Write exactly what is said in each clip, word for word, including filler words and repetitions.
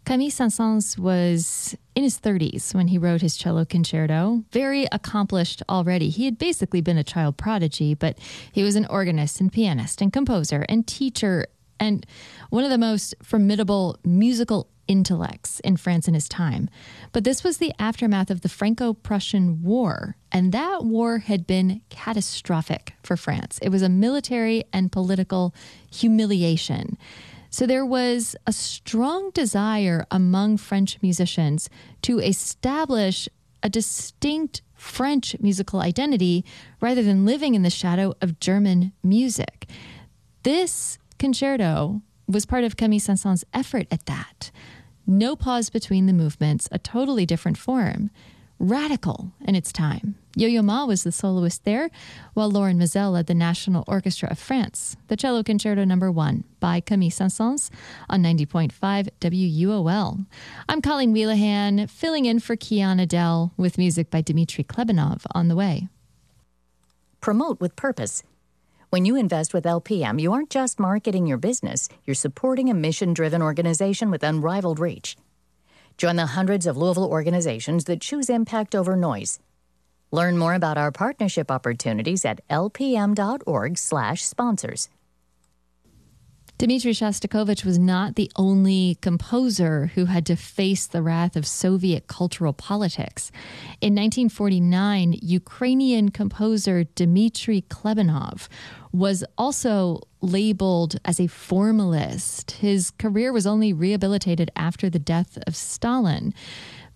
Camille Saint-Saëns was in his thirties when he wrote his cello concerto, very accomplished already. He had basically been a child prodigy, but he was an organist and pianist and composer and teacher and one of the most formidable musical intellects in France in his time. But this was the aftermath of the Franco-Prussian War, and that war had been catastrophic for France. It was a military and political humiliation. So there was a strong desire among French musicians to establish a distinct French musical identity rather than living in the shadow of German music. This concerto was part of Camille Saint-Saëns' effort at that. No pause between the movements, a totally different form, radical in its time. Yo-Yo Ma was the soloist there, while Lauren Mazel led the National Orchestra of France. The Cello Concerto Number One by Camille Saint-Saëns on ninety point five W U O L. I'm Colleen Wheelahan, filling in for Kiana Dell with music by Dmitry Klebanov on the way. Promote with purpose. When you invest with L P M, you aren't just marketing your business, you're supporting a mission-driven organization with unrivaled reach. Join the hundreds of Louisville organizations that choose impact over noise. Learn more about our partnership opportunities at lpm.org slash sponsors. Dmitry Shostakovich was not the only composer who had to face the wrath of Soviet cultural politics. In nineteen forty-nine, Ukrainian composer Dmitry Klebanov was also labeled as a formalist. His career was only rehabilitated after the death of Stalin.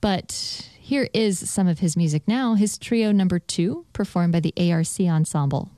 But here is some of his music now, his trio number two, performed by the A R C Ensemble.